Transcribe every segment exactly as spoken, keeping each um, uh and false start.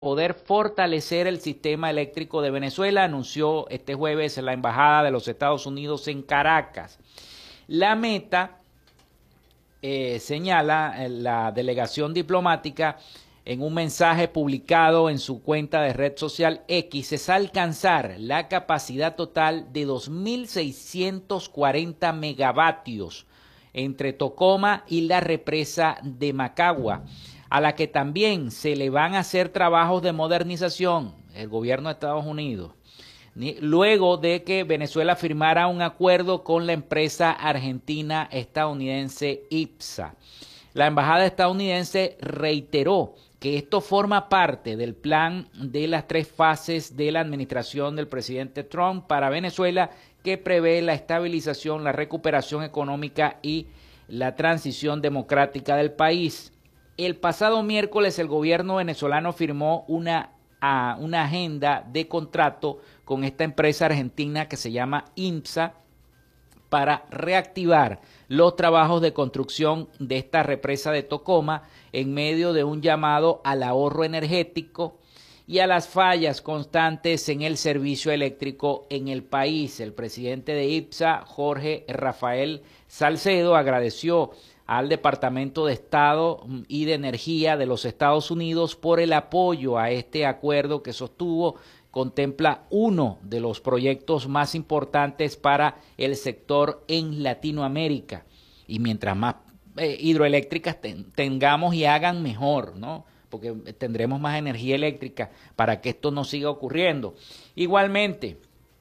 poder fortalecer el sistema eléctrico de Venezuela, anunció este jueves la Embajada de los Estados Unidos en Caracas. La meta, eh, señala la delegación diplomática en un mensaje publicado en su cuenta de red social X, es alcanzar la capacidad total de dos mil seiscientos cuarenta megavatios entre Tocoma y la represa de Macagua, a la que también se le van a hacer trabajos de modernización, el gobierno de Estados Unidos, luego de que Venezuela firmara un acuerdo con la empresa argentina estadounidense I P S A. La embajada estadounidense reiteró que esto forma parte del plan de las tres fases de la administración del presidente Trump para Venezuela, que prevé la estabilización, la recuperación económica y la transición democrática del país. El pasado miércoles el gobierno venezolano firmó una, uh, una agenda de contrato con esta empresa argentina que se llama I P S A para reactivar los trabajos de construcción de esta represa de Tocoma en medio de un llamado al ahorro energético y a las fallas constantes en el servicio eléctrico en el país. El presidente de I P S A, Jorge Rafael Salcedo, agradeció al Departamento de Estado y de Energía de los Estados Unidos por el apoyo a este acuerdo que sostuvo. Contempla uno de los proyectos más importantes para el sector en Latinoamérica. Y mientras más eh, hidroeléctricas ten, tengamos y hagan, mejor, ¿no? Porque tendremos más energía eléctrica para que esto no siga ocurriendo. Igualmente,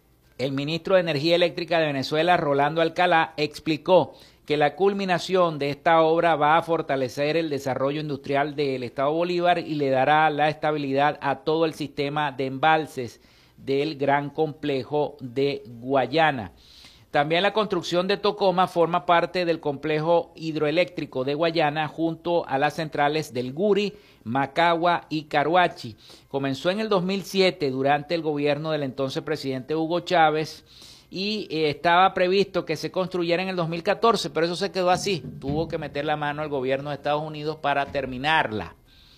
el ministro de Energía Eléctrica de Venezuela, Rolando Alcalá, explicó que la culminación de esta obra va a fortalecer el desarrollo industrial del Estado Bolívar y le dará la estabilidad a todo el sistema de embalses del gran complejo de Guayana. También la construcción de Tocoma forma parte del complejo hidroeléctrico de Guayana junto a las centrales del Guri, Macagua y Caruachi. Comenzó en el dos mil siete durante el gobierno del entonces presidente Hugo Chávez y eh, estaba previsto que se construyera en el dos mil catorce, pero eso se quedó así. Tuvo que meter la mano el gobierno de Estados Unidos para terminarla,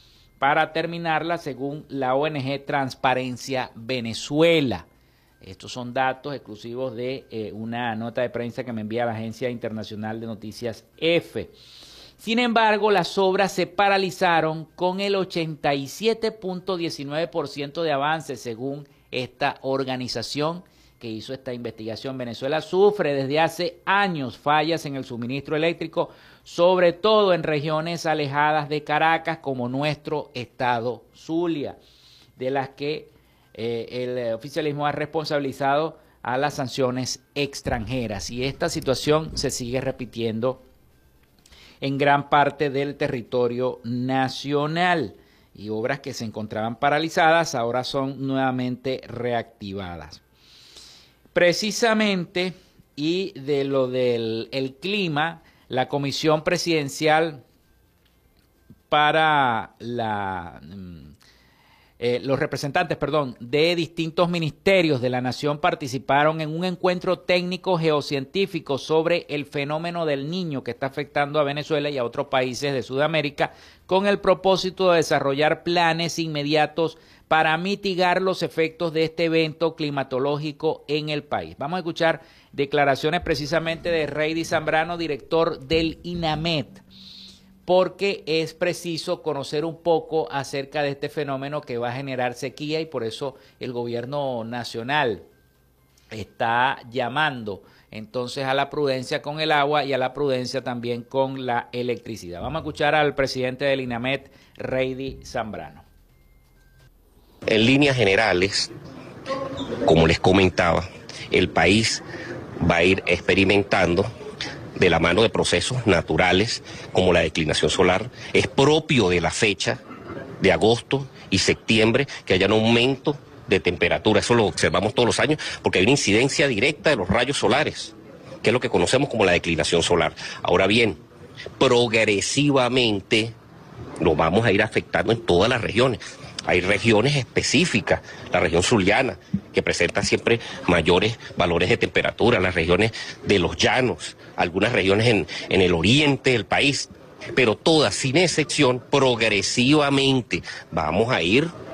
para terminarla según la O N G Transparencia Venezuela. Estos son datos exclusivos de eh, una nota de prensa que me envía la Agencia Internacional de Noticias EFE. Sin embargo, las obras se paralizaron con el ochenta y siete punto diecinueve por ciento de avance según esta organización que hizo esta investigación. Venezuela sufre desde hace años fallas en el suministro eléctrico, sobre todo en regiones alejadas de Caracas como nuestro estado Zulia, de las que eh, el oficialismo ha responsabilizado a las sanciones extranjeras. Y esta situación se sigue repitiendo en gran parte del territorio nacional. Y obras que se encontraban paralizadas ahora son nuevamente reactivadas. Precisamente, y de lo del el clima, la Comisión Presidencial para la, eh, los representantes, perdón, de distintos ministerios de la nación participaron en un encuentro técnico geocientífico sobre el fenómeno del Niño que está afectando a Venezuela y a otros países de Sudamérica, con el propósito de desarrollar planes inmediatos para mitigar los efectos de este evento climatológico en el país. Vamos a escuchar declaraciones precisamente de Reidy Zambrano, director del INAMED, porque es preciso conocer un poco acerca de este fenómeno que va a generar sequía y por eso el gobierno nacional está llamando entonces a la prudencia con el agua y a la prudencia también con la electricidad. Vamos a escuchar al presidente del INAMED, Reidy Zambrano. En líneas generales, como les comentaba, el país va a ir experimentando de la mano de procesos naturales como la declinación solar. Es propio de la fecha de agosto y septiembre que haya un aumento de temperatura. Eso lo observamos todos los años porque hay una incidencia directa de los rayos solares, que es lo que conocemos como la declinación solar. Ahora bien, progresivamente lo vamos a ir afectando en todas las regiones. Hay regiones específicas, la región zuliana, que presenta siempre mayores valores de temperatura, las regiones de los llanos, algunas regiones en, en el oriente del país, pero todas, sin excepción, progresivamente vamos a ir